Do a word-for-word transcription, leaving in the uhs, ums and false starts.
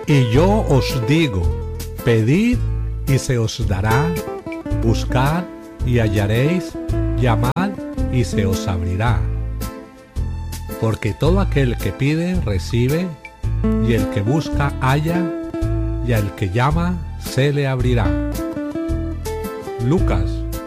Y yo os digo, pedid y se os dará, buscad y hallaréis, llamad y se os abrirá. Porque todo aquel que pide, recibe, y el que busca, halla, y al que llama, se le abrirá. Lucas